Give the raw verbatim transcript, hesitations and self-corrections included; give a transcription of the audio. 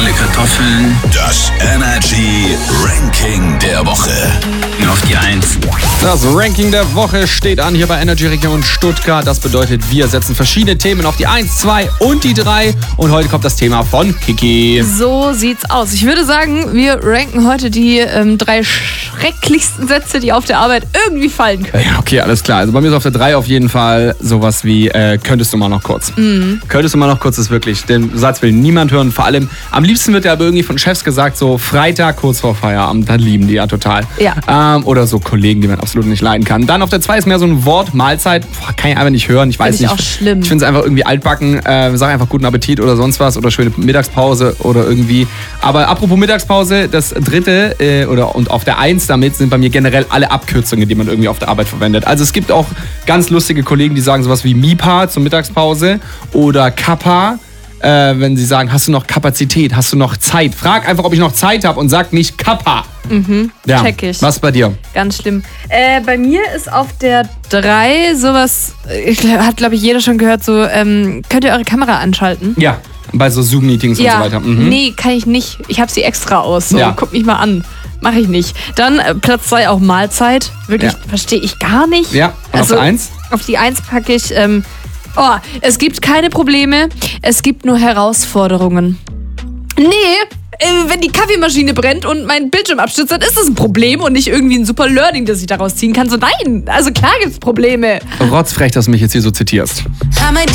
alle Kartoffeln. Das Energy Ranking der Woche. Auf die Eins. Das Ranking der Woche steht an hier bei Energy Region Stuttgart. Das bedeutet, wir setzen verschiedene Themen auf die Eins, zwei und die drei. Und heute kommt das Thema von Kiki. So sieht's aus. Ich würde sagen, wir ranken heute die ähm, drei schrecklichsten Sätze, die auf der Arbeit irgendwie fallen können. Ja, okay, alles klar. Also bei mir ist auf der drei auf jeden Fall sowas wie, äh, könntest du mal noch kurz. Mhm. Könntest du mal noch kurz ist wirklich, den Satz will niemand hören. Vor allem, am liebsten wird ja aber irgendwie von Chefs gesagt, so Freitag kurz vor Feierabend, dann lieben die ja total. Ja. Ähm, oder so Kollegen, die man absolut nicht leiden kann. Dann auf der zwei ist mehr so ein Wort, Mahlzeit. Boah, kann ich einfach nicht hören. Ich weiß Find ich nicht. auch schlimm. Ich finde es einfach irgendwie altbacken. Äh, sag einfach guten Appetit oder sonst was oder schöne Mittagspause oder irgendwie. Aber apropos Mittagspause, das dritte äh, oder und auf der eins damit sind bei mir generell alle Abkürzungen, die man irgendwie auf der Arbeit verwendet. Also es gibt auch ganz lustige Kollegen, die sagen sowas wie MIPA zur Mittagspause oder Kappa. Äh, wenn sie sagen, hast du noch Kapazität, hast du noch Zeit? Frag einfach, ob ich noch Zeit habe und sag nicht Kappa. Mhm, ja. Check ich. Was bei dir? Ganz schlimm. Äh, bei mir ist auf der drei sowas, ich, hat glaube ich jeder schon gehört, so, ähm, könnt ihr eure Kamera anschalten? Ja, bei so Zoom-Meetings ja. und so weiter. Mhm. Nee, kann ich nicht. Ich habe sie extra aus. So, Ja. guck mich mal an. Mache ich nicht. Dann äh, Platz zwei auch Mahlzeit. Wirklich, Ja. verstehe ich gar nicht. Ja, und also, auf der eins? Auf die eins packe ich, ähm, oh, es gibt keine Probleme, es gibt nur Herausforderungen. Nee, äh, wenn die Kaffeemaschine brennt und mein Bildschirm abstürzt, dann ist das ein Problem und nicht irgendwie ein super Learning, das ich daraus ziehen kann. So nein, also klar gibt's Probleme. Rotzfrech, dass du mich jetzt hier so zitierst.